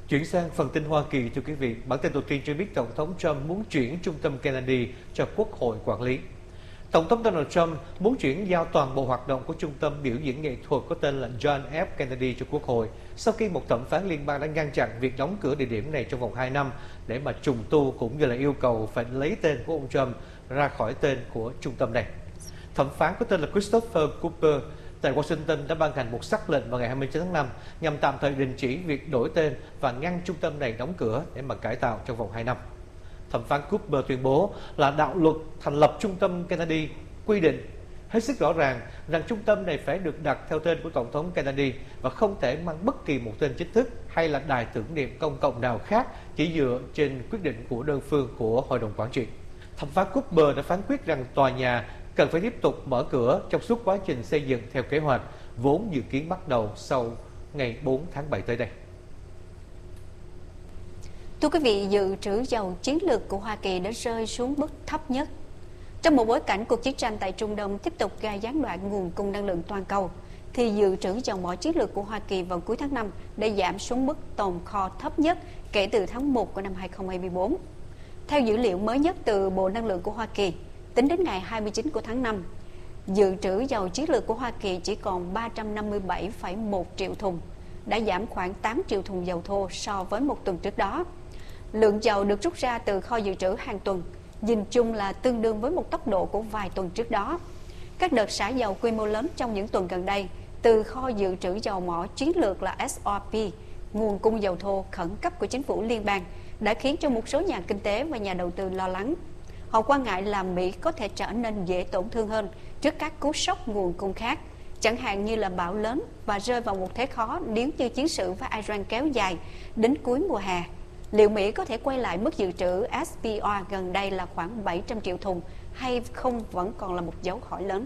Chuyển sang phần tin Hoa Kỳ, thưa quý vị, bản tin đầu tiên cho biết Tổng thống Trump muốn chuyển trung tâm Kennedy cho Quốc hội quản lý. Tổng thống Donald Trump muốn chuyển giao toàn bộ hoạt động của trung tâm biểu diễn nghệ thuật có tên là John F. Kennedy cho Quốc hội, sau khi một thẩm phán liên bang đã ngăn chặn việc đóng cửa địa điểm này trong vòng 2 năm để mà trùng tu, cũng như là yêu cầu phải lấy tên của ông Trump ra khỏi tên của trung tâm này. Thẩm phán có tên là Christopher Cooper tại Washington đã ban hành một sắc lệnh vào ngày 29 tháng 5 nhằm tạm thời đình chỉ việc đổi tên và ngăn trung tâm này đóng cửa để mà cải tạo trong vòng 2 năm. Thẩm phán Cooper tuyên bố là đạo luật thành lập trung tâm Kennedy quy định hết sức rõ ràng rằng trung tâm này phải được đặt theo tên của Tổng thống Kennedy và không thể mang bất kỳ một tên chính thức hay là đài tưởng niệm công cộng nào khác chỉ dựa trên quyết định của đơn phương của Hội đồng Quản trị. Thẩm phán Cooper đã phán quyết rằng tòa nhà cần phải tiếp tục mở cửa trong suốt quá trình xây dựng theo kế hoạch, vốn dự kiến bắt đầu sau ngày 4 tháng 7 tới đây. Thưa quý vị, dự trữ dầu chiến lược của Hoa Kỳ đã rơi xuống mức thấp nhất. Trong một bối cảnh cuộc chiến tranh tại Trung Đông tiếp tục gây gián đoạn nguồn cung năng lượng toàn cầu, thì dự trữ dầu mỏ chiến lược của Hoa Kỳ vào cuối tháng 5 đã giảm xuống mức tồn kho thấp nhất kể từ tháng 1 của năm 2024. Theo dữ liệu mới nhất từ Bộ Năng lượng của Hoa Kỳ, tính đến ngày 29 của tháng 5, dự trữ dầu chiến lược của Hoa Kỳ chỉ còn 357,1 triệu thùng, đã giảm khoảng 8 triệu thùng dầu thô so với một tuần trước đó. Lượng dầu được rút ra từ kho dự trữ hàng tuần nhìn chung là tương đương với một tốc độ của vài tuần trước đó. Các đợt xả dầu quy mô lớn trong những tuần gần đây từ kho dự trữ dầu mỏ chiến lược là SRP, nguồn cung dầu thô khẩn cấp của chính phủ liên bang, đã khiến cho một số nhà kinh tế và nhà đầu tư lo lắng. Họ quan ngại là Mỹ có thể trở nên dễ tổn thương hơn trước các cú sốc nguồn cung khác, chẳng hạn như là bão lớn, và rơi vào một thế khó nếu như chiến sự với Iran kéo dài đến cuối mùa hè. Liệu Mỹ có thể quay lại mức dự trữ SPR gần đây là khoảng 700 triệu thùng hay không vẫn còn là một dấu hỏi lớn.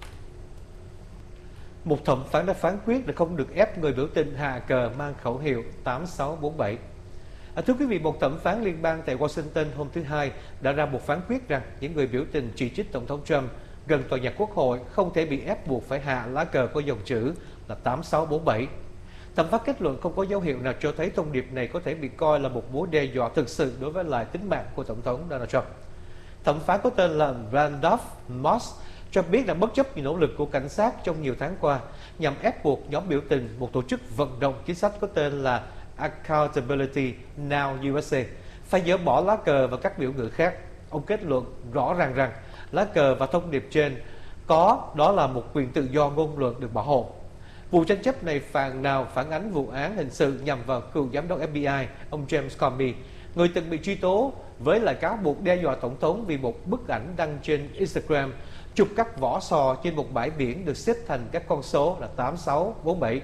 Một thẩm phán đã phán quyết là không được ép người biểu tình hạ cờ mang khẩu hiệu 8647. Thưa quý vị, một thẩm phán liên bang tại Washington hôm thứ Hai đã ra một phán quyết rằng những người biểu tình chỉ trích Tổng thống Trump gần tòa nhà Quốc hội không thể bị ép buộc phải hạ lá cờ có dòng chữ là 8647. Thẩm phán kết luận không có dấu hiệu nào cho thấy thông điệp này có thể bị coi là một mối đe dọa thực sự đối với lại tính mạng của Tổng thống Donald Trump. Thẩm phán có tên là Randolph Moss cho biết là bất chấp những nỗ lực của cảnh sát trong nhiều tháng qua nhằm ép buộc nhóm biểu tình, một tổ chức vận động chính sách có tên là Accountability Now USA, phải dỡ bỏ lá cờ và các biểu ngữ khác. Ông kết luận rõ ràng rằng lá cờ và thông điệp trên đó là một quyền tự do ngôn luận được bảo hộ. Vụ tranh chấp này phản ánh vụ án hình sự nhằm vào cựu giám đốc FBI, ông James Comey, người từng bị truy tố với lại cáo buộc đe dọa tổng thống vì một bức ảnh đăng trên Instagram chụp các vỏ sò trên một bãi biển được xếp thành các con số là 8647.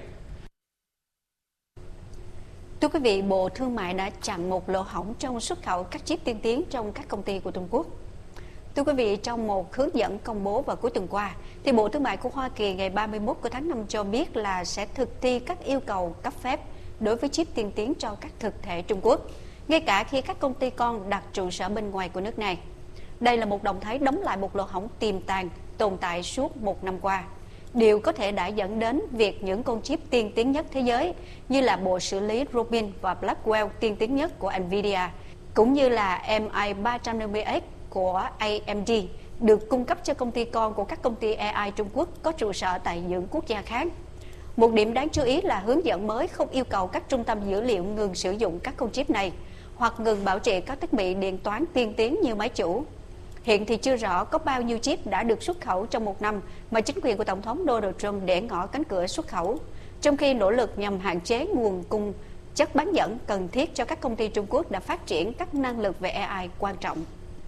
Thưa quý vị, Bộ Thương mại đã chặn một lỗ hổng trong xuất khẩu các chip tiên tiến trong các công ty của Trung Quốc. Thưa quý vị, trong một hướng dẫn công bố vào cuối tuần qua, thì Bộ Thương mại của Hoa Kỳ ngày 31 của tháng 5 cho biết là sẽ thực thi các yêu cầu cấp phép đối với chip tiên tiến cho các thực thể Trung Quốc, ngay cả khi các công ty con đặt trụ sở bên ngoài của nước này. Đây là một động thái đóng lại một lỗ hổng tiềm tàng tồn tại suốt một năm qua. Điều có thể đã dẫn đến việc những con chip tiên tiến nhất thế giới như là bộ xử lý Rubin và Blackwell tiên tiến nhất của Nvidia, cũng như là MI350X của AMD được cung cấp cho công ty con của các công ty AI Trung Quốc có trụ sở tại những quốc gia khác. Một điểm đáng chú ý là hướng dẫn mới không yêu cầu các trung tâm dữ liệu ngừng sử dụng các con chip này hoặc ngừng bảo trì các thiết bị điện toán tiên tiến như máy chủ. Hiện thì chưa rõ có bao nhiêu chip đã được xuất khẩu trong một năm mà chính quyền của Tổng thống Donald Trump để ngỏ cánh cửa xuất khẩu, trong khi nỗ lực nhằm hạn chế nguồn cung chất bán dẫn cần thiết cho các công ty Trung Quốc đã phát triển các năng lực về AI quan trọng.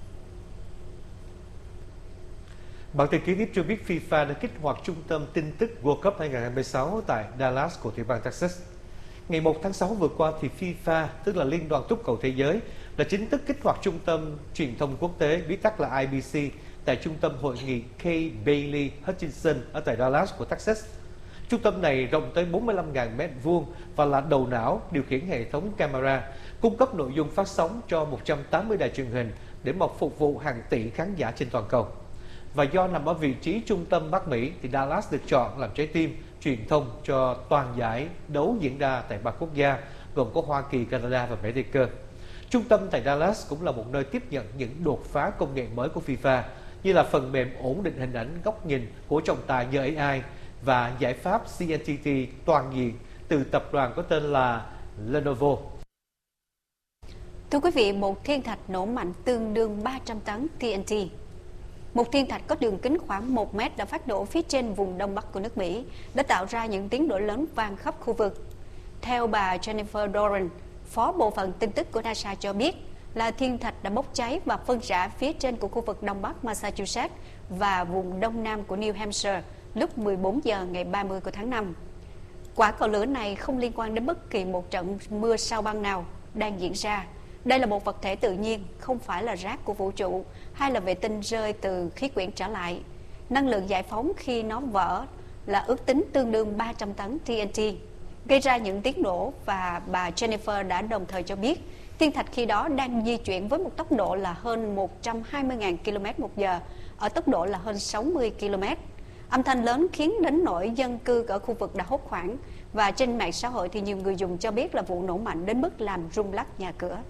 Bản tin kế tiếp cho biết FIFA đã kích hoạt trung tâm tin tức World Cup 2026 tại Dallas của tiểu bang Texas. Ngày 1 tháng 6 vừa qua thì FIFA, tức là Liên đoàn Túc cầu Thế giới, đã chính thức kích hoạt trung tâm truyền thông quốc tế, viết tắt là IBC, tại trung tâm hội nghị K. Bailey Hutchinson ở tại Dallas của Texas. Trung tâm này rộng tới 45.000 m2 và là đầu não điều khiển hệ thống camera, cung cấp nội dung phát sóng cho 180 đài truyền hình để mà phục vụ hàng tỷ khán giả trên toàn cầu. Và do nằm ở vị trí trung tâm Bắc Mỹ thì Dallas được chọn làm trái tim truyền thông cho toàn giải đấu diễn ra tại 3 quốc gia gồm có Hoa Kỳ, Canada và Mexico. Trung tâm tại Dallas cũng là một nơi tiếp nhận những đột phá công nghệ mới của FIFA, như là phần mềm ổn định hình ảnh góc nhìn của trọng tài nhờ AI và giải pháp CNTT toàn diện từ tập đoàn có tên là Lenovo. Thưa quý vị, một thiên thạch nổ mạnh tương đương 300 tấn TNT. Một thiên thạch có đường kính khoảng 1 mét đã phát nổ phía trên vùng Đông Bắc của nước Mỹ, đã tạo ra những tiếng nổ lớn vang khắp khu vực. Theo bà Jennifer Doran, Phó Bộ phận tin tức của NASA cho biết là thiên thạch đã bốc cháy và phân rã phía trên của khu vực Đông Bắc Massachusetts và vùng Đông Nam của New Hampshire lúc 14 giờ ngày 30 của tháng 5. Quả cầu lửa này không liên quan đến bất kỳ một trận mưa sao băng nào đang diễn ra. Đây là một vật thể tự nhiên, không phải là rác của vũ trụ hay là vệ tinh rơi từ khí quyển trở lại. Năng lượng giải phóng khi nó vỡ là ước tính tương đương 300 tấn TNT, gây ra những tiếng nổ, và bà Jennifer đã đồng thời cho biết thiên thạch khi đó đang di chuyển với một tốc độ là hơn 120.000 km/h, ở tốc độ là hơn 60 km. Âm thanh lớn khiến đến nỗi dân cư ở khu vực đã hốt hoảng, và trên mạng xã hội thì nhiều người dùng cho biết là vụ nổ mạnh đến mức làm rung lắc nhà cửa.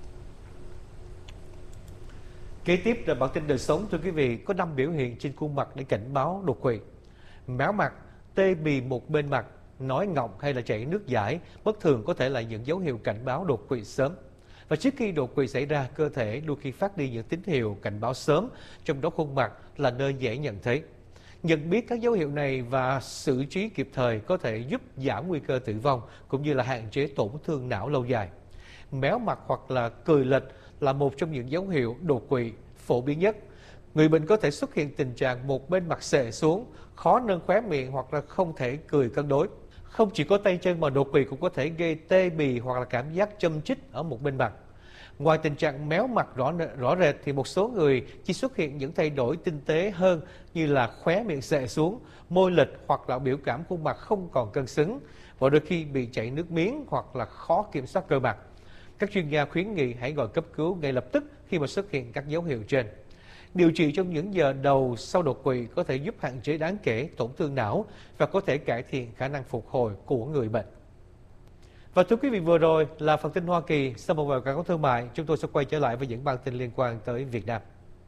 Kế tiếp là bản tin đời sống, thưa quý vị, có 5 biểu hiện trên khuôn mặt để cảnh báo đột quỵ: méo mặt, tê bì một bên mặt, nói ngọng hay là chảy nước dãi bất thường có thể là những dấu hiệu cảnh báo đột quỵ sớm. Và trước khi đột quỵ xảy ra, cơ thể đôi khi phát đi những tín hiệu cảnh báo sớm, trong đó khuôn mặt là nơi dễ nhận thấy. Nhận biết các dấu hiệu này và xử trí kịp thời có thể giúp giảm nguy cơ tử vong cũng như là hạn chế tổn thương não lâu dài. Méo mặt hoặc là cười lệch là một trong những dấu hiệu đột quỵ phổ biến nhất. Người bệnh có thể xuất hiện tình trạng một bên mặt xệ xuống, khó nâng khóe miệng hoặc là không thể cười cân đối. Không chỉ có tay chân mà đột quỵ cũng có thể gây tê bì hoặc là cảm giác châm chích ở một bên mặt. Ngoài tình trạng méo mặt rõ rệt thì một số người chỉ xuất hiện những thay đổi tinh tế hơn như là khóe miệng xệ xuống, môi lệch hoặc là biểu cảm khuôn mặt không còn cân xứng, và đôi khi bị chảy nước miếng hoặc là khó kiểm soát cơ mặt. Các chuyên gia khuyến nghị hãy gọi cấp cứu ngay lập tức khi mà xuất hiện các dấu hiệu trên. Điều trị trong những giờ đầu sau đột quỵ có thể giúp hạn chế đáng kể tổn thương não và có thể cải thiện khả năng phục hồi của người bệnh. Và thưa quý vị, vừa rồi là phần tin Hoa Kỳ. Sau một vài quảng cáo thương mại, chúng tôi sẽ quay trở lại với những bản tin liên quan tới Việt Nam.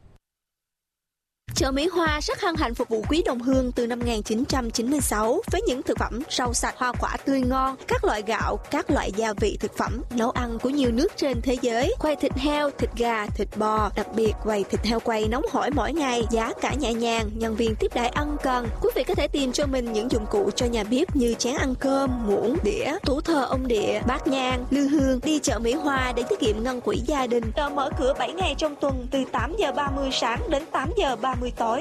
Chợ Mỹ Hoa rất hân hạnh phục vụ quý đồng hương từ năm 1996 với những thực phẩm rau sạch, hoa quả tươi ngon, các loại gạo, các loại gia vị thực phẩm, nấu ăn của nhiều nước trên thế giới, quầy thịt heo, thịt gà, thịt bò, đặc biệt quầy thịt heo quay nóng hổi mỗi ngày, giá cả nhẹ nhàng, nhân viên tiếp đãi ân cần. Quý vị có thể tìm cho mình những dụng cụ cho nhà bếp như chén ăn cơm, muỗng, đĩa, tủ thờ ông địa, bát nhang, lư hương. Đi chợ Mỹ Hoa để tiết kiệm ngân quỹ gia đình. Chợ mở cửa 7 ngày trong tuần từ 8 giờ 30 sáng đến 8 giờ 30 tối.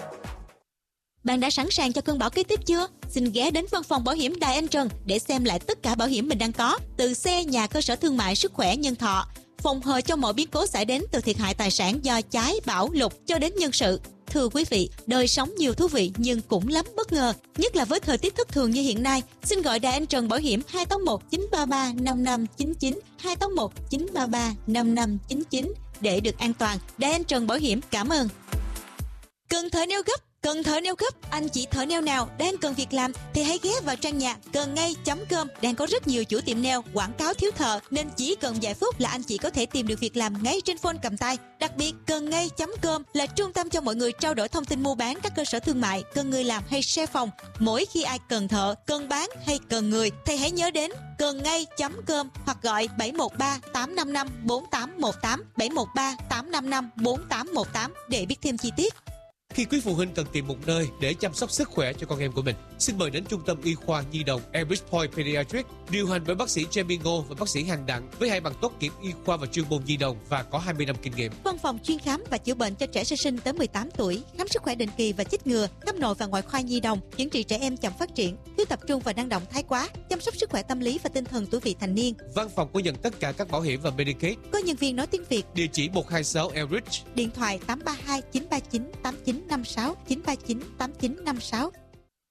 Bạn đã sẵn sàng cho cơn bão kế tiếp chưa? Xin ghé đến văn phòng bảo hiểm Đài Anh Trần để xem lại tất cả bảo hiểm mình đang có, từ xe, nhà, cơ sở thương mại, sức khỏe, nhân thọ, phòng hờ cho mọi biến cố xảy đến từ thiệt hại tài sản do cháy, bão, lụt cho đến nhân sự. Thưa quý vị, đời sống nhiều thú vị nhưng cũng lắm bất ngờ, nhất là với thời tiết thất thường như hiện nay. Xin gọi Đài Anh Trần Bảo hiểm 281 933 5599, 281 933 5599 để được an toàn. Đài Anh Trần Bảo hiểm cảm ơn. Cần thợ neo gấp, cần thợ neo gấp, anh chị thợ neo nào đang cần việc làm thì hãy ghé vào trang nhà cầngngay.com. Đang có rất nhiều chủ tiệm neo quảng cáo thiếu thợ, nên chỉ cần vài phút là anh chị có thể tìm được việc làm ngay trên phone cầm tay. Đặc biệt, cầngngay.com là trung tâm cho mọi người trao đổi thông tin mua bán các cơ sở thương mại, cần người làm hay xe phòng. Mỗi khi ai cần thợ, cần bán hay cần người thì hãy nhớ đến cầngngay.com hoặc gọi 713 855 4818, 713 855 4818 để biết thêm chi tiết. Khi quý phụ huynh cần tìm một nơi để chăm sóc sức khỏe cho con em của mình, xin mời đến Trung tâm Y khoa Nhi đồng Elbridge Point Pediatric, điều hành bởi bác sĩ Jamie Ngô và bác sĩ Hằng Đặng, với 2 bằng tốt nghiệp y khoa và chuyên môn nhi đồng và có 20 năm kinh nghiệm. Văn phòng chuyên khám và chữa bệnh cho trẻ sơ sinh tới 18 tuổi, khám sức khỏe định kỳ và chích ngừa, khám nội và ngoại khoa nhi đồng, chữa trị trẻ em chậm phát triển, thiếu tập trung và năng động thái quá, chăm sóc sức khỏe tâm lý và tinh thần tuổi vị thành niên. Văn phòng có nhận tất cả các bảo hiểm và Medicaid. Có nhân viên nói tiếng Việt. Địa chỉ 126 Elbridge. Điện thoại 832 939 8956, 939 8956.